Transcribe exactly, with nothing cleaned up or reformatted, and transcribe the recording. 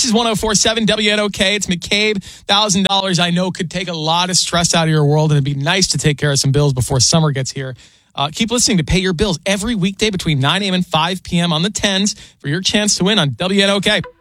This is one oh four point seven W N O K. It's McCabe. one thousand dollars I know could take a lot of stress out of your world, and it'd be nice to take care of some bills before summer gets here. Uh, keep listening to Pay Your Bills every weekday between nine a.m. and five p.m. on the tens for your chance to win on W N O K.